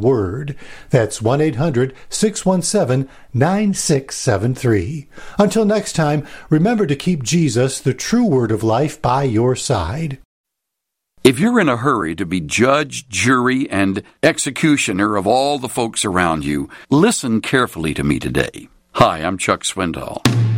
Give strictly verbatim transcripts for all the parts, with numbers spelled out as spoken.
WORD. That's one eight hundred six one seven nine six seven three. Until next time, remember to keep Jesus, the true Word of life, by your side. If you're in a hurry to be judge, jury, and executioner of all the folks around you, listen carefully to me today. Hi, I'm Chuck Swindoll.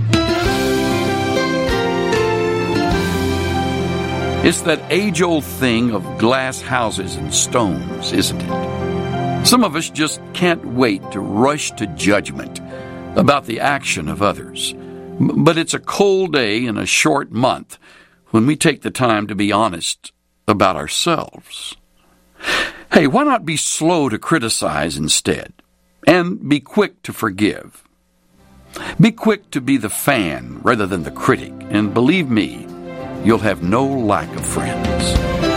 It's that age-old thing of glass houses and stones, isn't it? Some of us just can't wait to rush to judgment about the action of others. But it's a cold day in a short month when we take the time to be honest about ourselves. Hey, why not be slow to criticize instead, and be quick to forgive? Be quick to be the fan rather than the critic, and believe me, you'll have no lack of friends.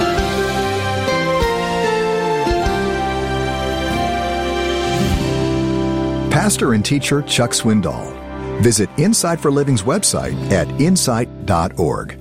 Pastor and teacher Chuck Swindoll. Visit Insight for Living's website at insight dot org.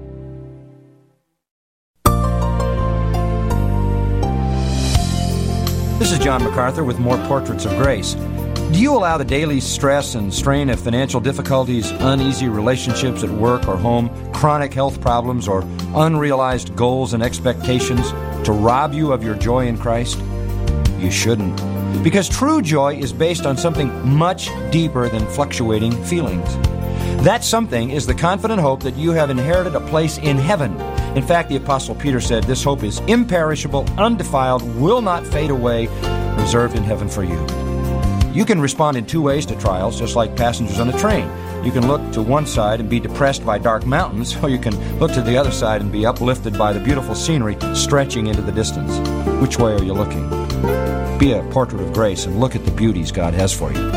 This is John MacArthur with more Portraits of Grace. Do you allow the daily stress and strain of financial difficulties, uneasy relationships at work or home, chronic health problems, or unrealized goals and expectations to rob you of your joy in Christ? You shouldn't. Because true joy is based on something much deeper than fluctuating feelings. That something is the confident hope that you have inherited a place in heaven. In fact, the Apostle Peter said this hope is imperishable, undefiled, will not fade away, reserved in heaven for you. You can respond in two ways to trials, just like passengers on a train. You can look to one side and be depressed by dark mountains, or you can look to the other side and be uplifted by the beautiful scenery stretching into the distance. Which way are you looking? Be a portrait of grace and look at the beauties God has for you.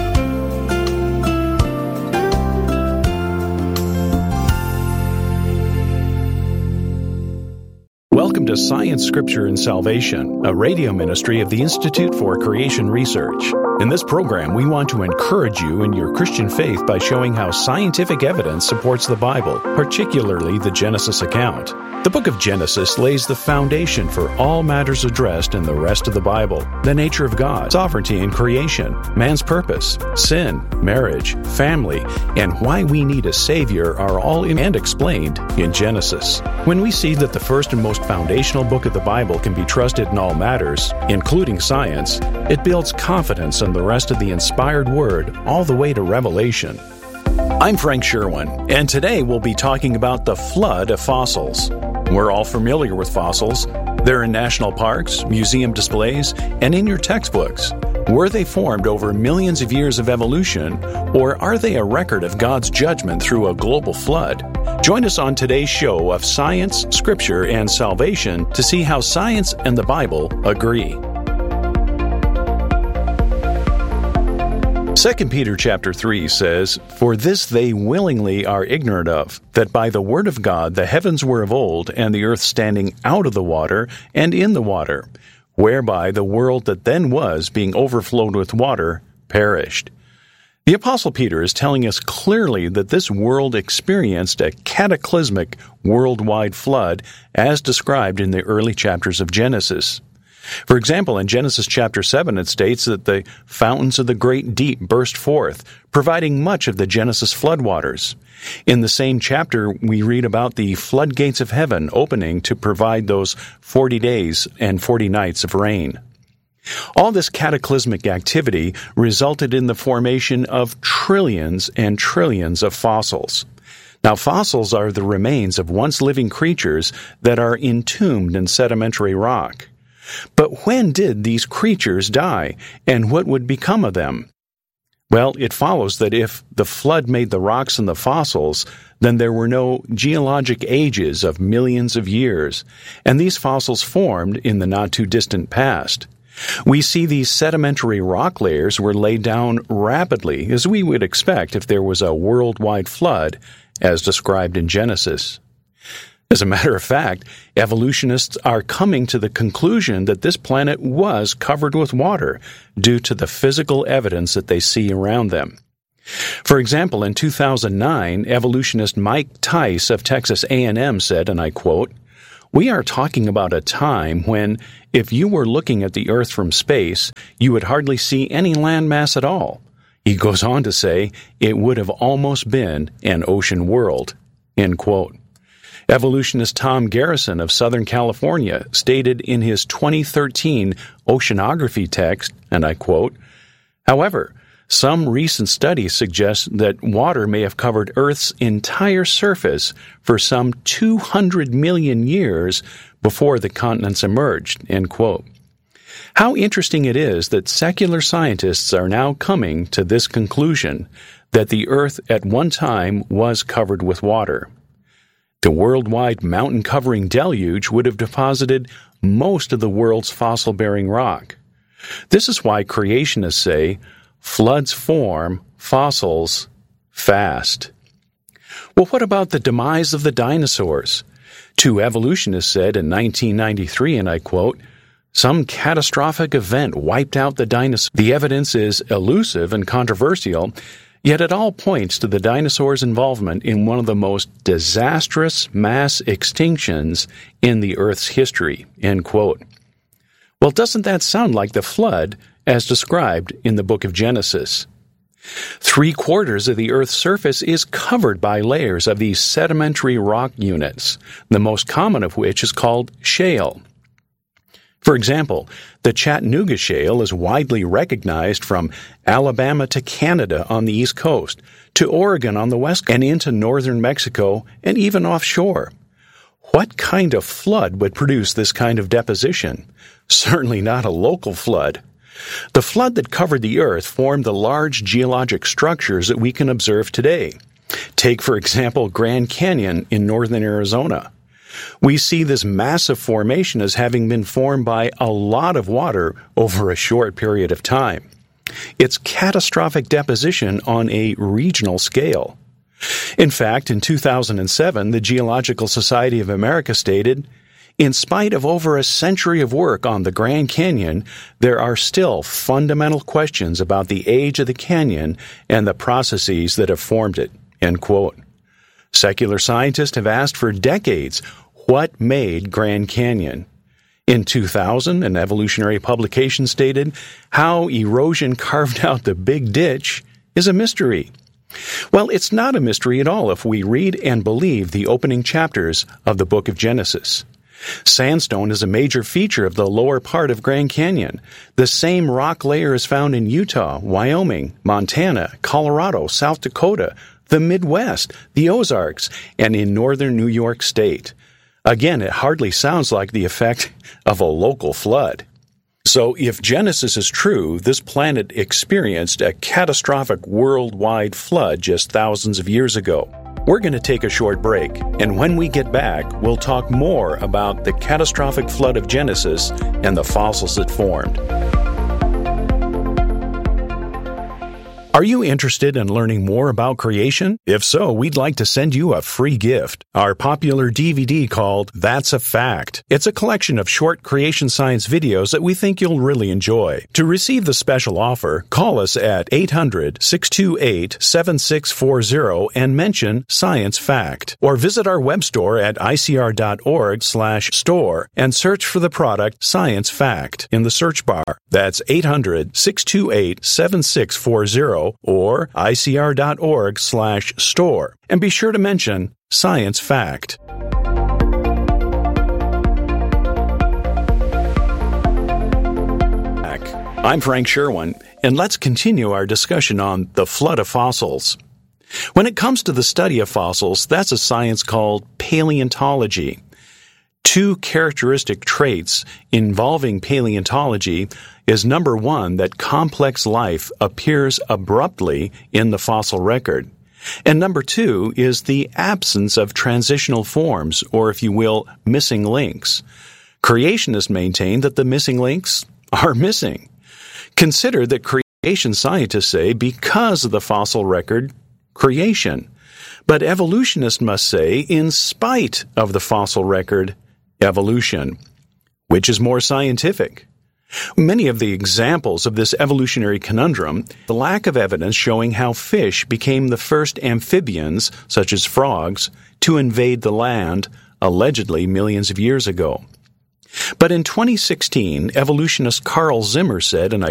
Welcome to Science, Scripture, and Salvation, a radio ministry of the Institute for Creation Research. In this program, we want to encourage you in your Christian faith by showing how scientific evidence supports the Bible, particularly the Genesis account. The book of Genesis lays the foundation for all matters addressed in the rest of the Bible: the nature of God, sovereignty in creation, man's purpose, sin, marriage, family, and why we need a Savior are all in and explained in Genesis. When we see that the first and most foundational book of the Bible can be trusted in all matters, including science, it builds confidence in the rest of the inspired Word all the way to Revelation. I'm Frank Sherwin, and today we'll be talking about the flood of fossils. We're all familiar with fossils. They're in national parks, museum displays, and in your textbooks. Were they formed over millions of years of evolution, or are they a record of God's judgment through a global flood? Join us on today's show of Science, Scripture, and Salvation to see how science and the Bible agree. Second Peter chapter three says, "For this they willingly are ignorant of, that by the word of God the heavens were of old, and the earth standing out of the water and in the water, whereby the world that then was, being overflowed with water, perished." The Apostle Peter is telling us clearly that this world experienced a cataclysmic worldwide flood as described in the early chapters of Genesis. For example, in Genesis chapter seven, it states that the fountains of the great deep burst forth, providing much of the Genesis floodwaters. In the same chapter, we read about the floodgates of heaven opening to provide those forty days and forty nights of rain. All this cataclysmic activity resulted in the formation of trillions and trillions of fossils. Now, fossils are the remains of once living creatures that are entombed in sedimentary rock. But when did these creatures die, and what would become of them? Well, it follows that if the flood made the rocks and the fossils, then there were no geologic ages of millions of years, and these fossils formed in the not-too-distant past. We see these sedimentary rock layers were laid down rapidly, as we would expect if there was a worldwide flood, as described in Genesis. As a matter of fact, evolutionists are coming to the conclusion that this planet was covered with water due to the physical evidence that they see around them. For example, in two thousand nine, evolutionist Mike Tice of Texas A and M said, and I quote, We are talking about a time when, if you were looking at the Earth from space, you would hardly see any landmass at all. He goes on to say, it would have almost been an ocean world. End quote. Evolutionist Tom Garrison of Southern California stated in his twenty thirteen oceanography text, and I quote, "However, some recent studies suggest that water may have covered Earth's entire surface for some two hundred million years before the continents emerged." End quote. How interesting it is that secular scientists are now coming to this conclusion, that the Earth at one time was covered with water. The worldwide mountain-covering deluge would have deposited most of the world's fossil-bearing rock. This is why creationists say, floods form fossils fast. Well, what about the demise of the dinosaurs? Two evolutionists said in nineteen ninety-three, and I quote, "Some catastrophic event wiped out the dinosaurs. The evidence is elusive and controversial, yet it all points to the dinosaurs' involvement in one of the most disastrous mass extinctions in the Earth's history." End quote. Well, doesn't that sound like the flood as described in the book of Genesis? Three-quarters of the Earth's surface is covered by layers of these sedimentary rock units, the most common of which is called shale. For example, the Chattanooga Shale is widely recognized from Alabama to Canada on the East Coast, to Oregon on the west, and into northern Mexico, and even offshore. What kind of flood would produce this kind of deposition? Certainly not a local flood. The flood that covered the Earth formed the large geologic structures that we can observe today. Take, for example, Grand Canyon in northern Arizona. We see this massive formation as having been formed by a lot of water over a short period of time. It's catastrophic deposition on a regional scale. In fact, in two thousand seven, the Geological Society of America stated, "In spite of over a century of work on the Grand Canyon, there are still fundamental questions about the age of the canyon and the processes that have formed it." End quote. Secular scientists have asked for decades, what made Grand Canyon? In two thousand, an evolutionary publication stated, "How erosion carved out the Big Ditch is a mystery." Well, it's not a mystery at all if we read and believe the opening chapters of the book of Genesis. Sandstone is a major feature of the lower part of Grand Canyon. The same rock layer is found in Utah, Wyoming, Montana, Colorado, South Dakota, the Midwest, the Ozarks, and in northern New York State. Again, it hardly sounds like the effect of a local flood. So if Genesis is true, this planet experienced a catastrophic worldwide flood just thousands of years ago. We're going to take a short break, and when we get back, we'll talk more about the catastrophic flood of Genesis and the fossils it formed. Are you interested in learning more about creation? If so, we'd like to send you a free gift, our popular D V D called That's a Fact. It's a collection of short creation science videos that we think you'll really enjoy. To receive the special offer, call us at eight hundred, six two eight, seven six four zero and mention Science Fact. Or visit our web store at icr.org slash store and search for the product Science Fact in the search bar. That's eight hundred, six two eight, seven six four zero or icr.org slash store. And be sure to mention Science Fact. I'm Frank Sherwin, and let's continue our discussion on the flood of fossils. When it comes to the study of fossils, that's a science called paleontology. Two characteristic traits involving paleontology is number one, that complex life appears abruptly in the fossil record. And number two is the absence of transitional forms, or if you will, missing links. Creationists maintain that the missing links are missing. Consider that creation scientists say because of the fossil record, creation. But evolutionists must say in spite of the fossil record, evolution. Which is more scientific? Many of the examples of this evolutionary conundrum, the lack of evidence showing how fish became the first amphibians, such as frogs, to invade the land allegedly millions of years ago. But in twenty sixteen, evolutionist Carl Zimmer said, and I